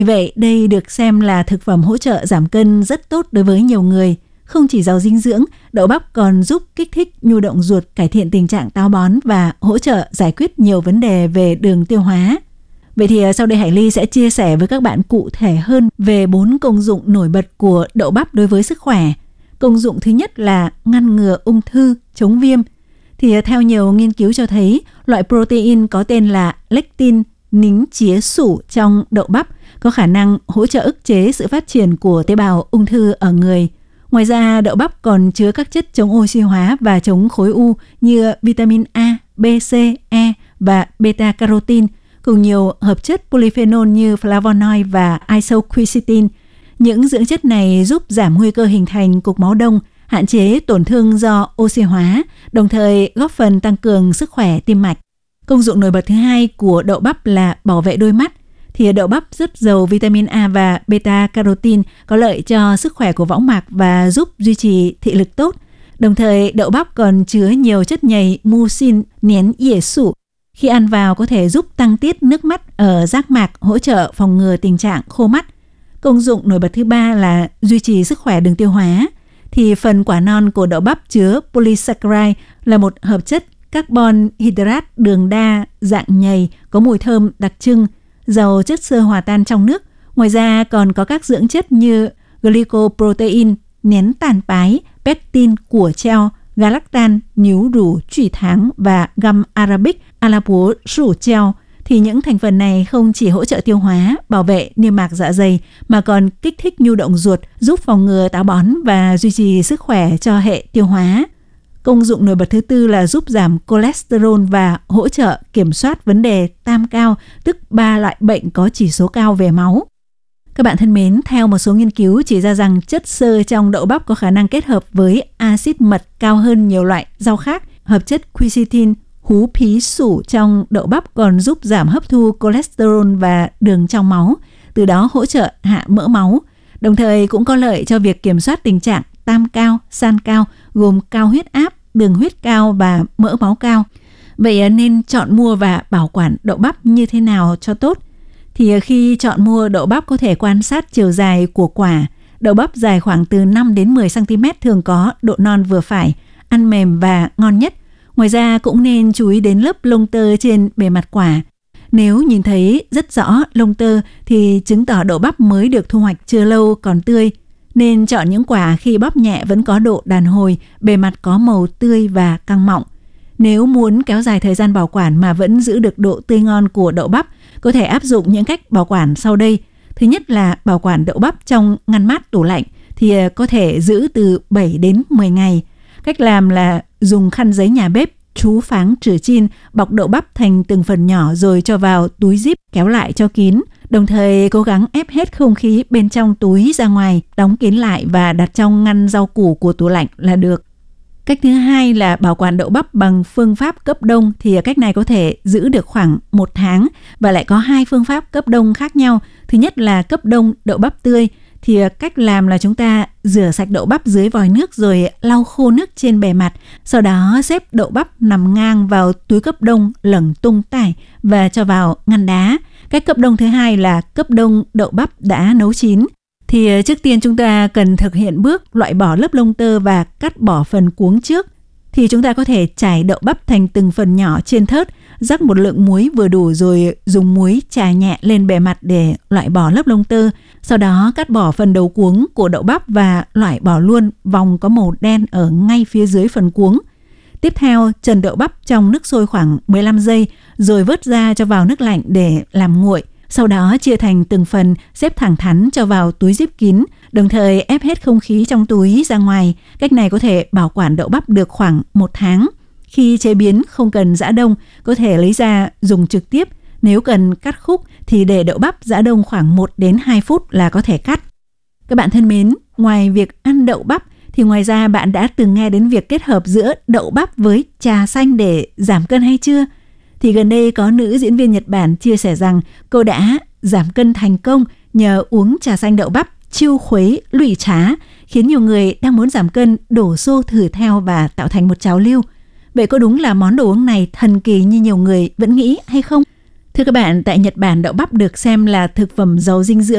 Vì vậy, đây được xem là thực phẩm hỗ trợ giảm cân rất tốt đối với nhiều người. Không chỉ giàu dinh dưỡng, đậu bắp còn giúp kích thích nhu động ruột, cải thiện tình trạng táo bón và hỗ trợ giải quyết nhiều vấn đề về đường tiêu hóa. Vậy thì sau đây Hải Ly sẽ chia sẻ với các bạn cụ thể hơn về 4 công dụng nổi bật của đậu bắp đối với sức khỏe. Công dụng thứ nhất là ngăn ngừa ung thư, chống viêm. Thì theo nhiều nghiên cứu cho thấy, loại protein có tên là lectin nính chía sủ trong đậu bắp có khả năng hỗ trợ ức chế sự phát triển của tế bào ung thư ở người. Ngoài ra, đậu bắp còn chứa các chất chống oxy hóa và chống khối u như vitamin A, B, C, E và beta-carotene, cùng nhiều hợp chất polyphenol như flavonoid và isoquercetin. Những dưỡng chất này giúp giảm nguy cơ hình thành cục máu đông, hạn chế tổn thương do oxy hóa, đồng thời góp phần tăng cường sức khỏe tim mạch. Công dụng nổi bật thứ hai của đậu bắp là bảo vệ đôi mắt. Thì đậu bắp rất giàu vitamin A và beta-carotene có lợi cho sức khỏe của võng mạc và giúp duy trì thị lực tốt. Đồng thời, đậu bắp còn chứa nhiều chất nhầy mucin nén ỉa sủ. Khi ăn vào có thể giúp tăng tiết nước mắt ở giác mạc, hỗ trợ phòng ngừa tình trạng khô mắt. Công dụng nổi bật thứ ba là duy trì sức khỏe đường tiêu hóa. Thì phần quả non của đậu bắp chứa polysaccharide là một hợp chất carbon hydrate đường đa dạng nhầy có mùi thơm đặc trưng, giàu chất xơ hòa tan trong nước. Ngoài ra còn có các dưỡng chất như glycoprotein, nén tàn pái, pectin của treo, galactan, níu rủ trụy tháng và gum arabic, alapúa rủ treo. Thì những thành phần này không chỉ hỗ trợ tiêu hóa, bảo vệ niêm mạc dạ dày mà còn kích thích nhu động ruột, giúp phòng ngừa táo bón và duy trì sức khỏe cho hệ tiêu hóa. Công dụng nổi bật thứ tư là giúp giảm cholesterol và hỗ trợ kiểm soát vấn đề tam cao, tức 3 loại bệnh có chỉ số cao về máu. Các bạn thân mến, theo một số nghiên cứu chỉ ra rằng chất xơ trong đậu bắp có khả năng kết hợp với axit mật cao hơn nhiều loại rau khác. Hợp chất quercetin, hú pí sủ trong đậu bắp còn giúp giảm hấp thu cholesterol và đường trong máu, từ đó hỗ trợ hạ mỡ máu. Đồng thời cũng có lợi cho việc kiểm soát tình trạng tam cao, san cao, gồm cao huyết áp, đường huyết cao và mỡ máu cao. Vậy nên chọn mua và bảo quản đậu bắp như thế nào cho tốt? Thì khi chọn mua đậu bắp có thể quan sát chiều dài của quả. Đậu bắp dài khoảng từ 5 đến 10 cm thường có độ non vừa phải, ăn mềm và ngon nhất. Ngoài ra cũng nên chú ý đến lớp lông tơ trên bề mặt quả. Nếu nhìn thấy rất rõ lông tơ thì chứng tỏ đậu bắp mới được thu hoạch chưa lâu còn tươi. Nên chọn những quả khi bóp nhẹ vẫn có độ đàn hồi, bề mặt có màu tươi và căng mọng. Nếu muốn kéo dài thời gian bảo quản mà vẫn giữ được độ tươi ngon của đậu bắp, có thể áp dụng những cách bảo quản sau đây. Thứ nhất là bảo quản đậu bắp trong ngăn mát tủ lạnh thì có thể giữ từ 7 đến 10 ngày. Cách làm là dùng khăn giấy nhà bếp chú pháng trừ chin, bọc đậu bắp thành từng phần nhỏ rồi cho vào túi zip kéo lại cho kín. Đồng thời cố gắng ép hết không khí bên trong túi ra ngoài, đóng kín lại và đặt trong ngăn rau củ của tủ lạnh là được. Cách thứ hai là bảo quản đậu bắp bằng phương pháp cấp đông, thì cách này có thể giữ được khoảng 1 tháng và lại có 2 phương pháp cấp đông khác nhau. Thứ nhất là cấp đông đậu bắp tươi, thì cách làm là chúng ta rửa sạch đậu bắp dưới vòi nước rồi lau khô nước trên bề mặt, sau đó xếp đậu bắp nằm ngang vào túi cấp đông lửng tung tải và cho vào ngăn đá. Cách cấp đông thứ hai là cấp đông đậu bắp đã nấu chín. Thì trước tiên chúng ta cần thực hiện bước loại bỏ lớp lông tơ và cắt bỏ phần cuống trước. Thì chúng ta có thể trải đậu bắp thành từng phần nhỏ trên thớt, rắc một lượng muối vừa đủ rồi dùng muối chà nhẹ lên bề mặt để loại bỏ lớp lông tơ. Sau đó cắt bỏ phần đầu cuống của đậu bắp và loại bỏ luôn vòng có màu đen ở ngay phía dưới phần cuống. Tiếp theo, trần đậu bắp trong nước sôi khoảng 15 giây rồi vớt ra cho vào nước lạnh để làm nguội. Sau đó chia thành từng phần, xếp thẳng thắn cho vào túi zip kín, đồng thời ép hết không khí trong túi ra ngoài. Cách này có thể bảo quản đậu bắp được khoảng 1 tháng. Khi chế biến không cần giã đông, có thể lấy ra dùng trực tiếp. Nếu cần cắt khúc thì để đậu bắp giã đông khoảng 1 đến 2 phút là có thể cắt. Các bạn thân mến, ngoài việc ăn đậu bắp thì ngoài ra bạn đã từng nghe đến việc kết hợp giữa đậu bắp với trà xanh để giảm cân hay chưa? Thì gần đây có nữ diễn viên Nhật Bản chia sẻ rằng cô đã giảm cân thành công nhờ uống trà xanh đậu bắp chiêu khuấy lụy trá, khiến nhiều người đang muốn giảm cân đổ xô thử theo và tạo thành một trào lưu. Vậy có đúng là món đồ uống này thần kỳ như nhiều người vẫn nghĩ hay không? Thưa các bạn, tại Nhật Bản, đậu bắp được xem là thực phẩm giàu dinh dưỡng